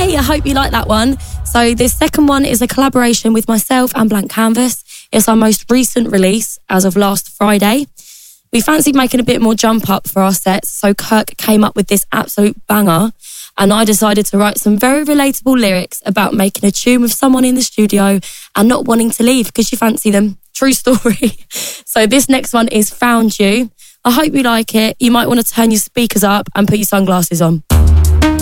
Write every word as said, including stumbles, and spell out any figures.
Hey, I hope you like that one. So this second one is a collaboration with myself and Blank Canvas. It's our most recent release as of last Friday. We fancied making a bit more jump up for our sets, so Kirk came up with this absolute banger, and I decided to write some very relatable lyrics about making a tune with someone in the studio and not wanting to leave because you fancy them. True story. So this next one is Found You. I hope you like it. You might want to turn your speakers up and put your sunglasses on.